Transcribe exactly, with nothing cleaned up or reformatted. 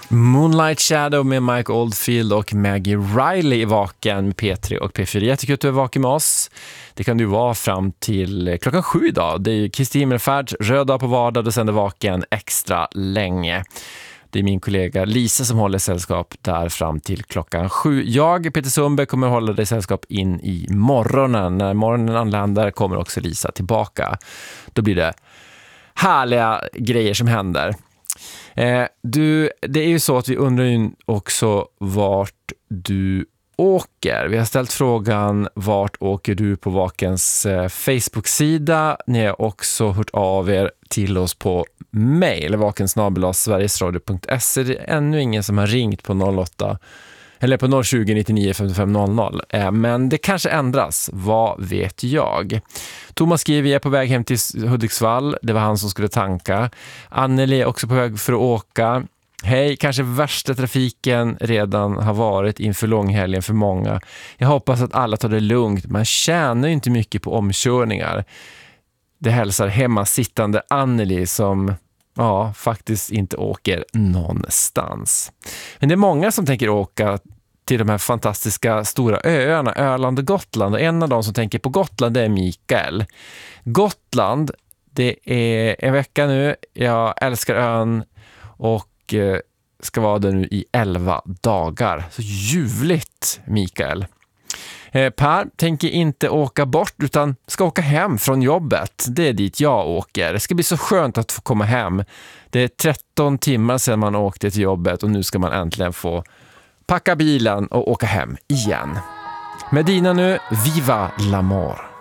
Moonlight Shadow med Mike Oldfield och Maggie Riley i Vaken med P tre och P fyra. Jag tycker att du är vaken med oss. Det kan du vara fram till klockan sju idag. Det är Kristi Himmelfärd, röd dag på vardag och sänder Vaken extra länge. Det är min kollega Lisa som håller sällskap där fram till klockan sju. Jag, Peter Sundberg, kommer hålla dig sällskap in i morgonen. När morgonen anländer kommer också Lisa tillbaka. Då blir det härliga grejer som händer. Eh, du, det är ju så att vi undrar ju också vart du åker. Vi har ställt frågan vart åker du på Vakens eh, Facebook-sida. Ni har också hört av er till oss på mail, vaken snabel-a sverigesradio punkt se. Det är ännu ingen som har ringt på noll åtta eller på noll tjugo nittionio femtiofem noll noll. Eh, men det kanske ändras, vad vet jag. Thomas skriver, jag är på väg hem till Hudiksvall. Det var han som skulle tanka. Anneli är också på väg för att åka. Hej, kanske värsta trafiken redan har varit inför långhelgen för många. Jag hoppas att alla tar det lugnt. Man tjänar ju inte mycket på omkörningar. Det hälsar hemmasittande Anneli som ja, faktiskt inte åker någonstans. Men det är många som tänker åka till de här fantastiska stora öarna, Öland och Gotland. Och en av dem som tänker på Gotland, det är Mikael. Gotland, det är en vecka nu. Jag älskar ön och eh, ska vara där nu i elva dagar. Så ljuvligt, Mikael. Eh, Per tänker inte åka bort utan ska åka hem från jobbet. Det är dit jag åker. Det ska bli så skönt att få komma hem. Det är tretton timmar sedan man åkte till jobbet och nu ska man äntligen få packa bilen och åka hem igen. Medina nu, viva l'amour!